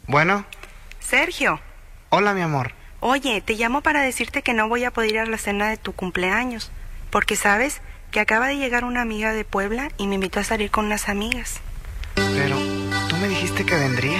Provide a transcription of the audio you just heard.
Bueno, Sergio, hola mi amor. oye, te llamo para decirte que no voy a poder ir a la cena de tu cumpleaños, porque sabes que acaba de llegar una amiga de Puebla y me invitó a salir con unas amigas. Pero tú me dijiste que vendría.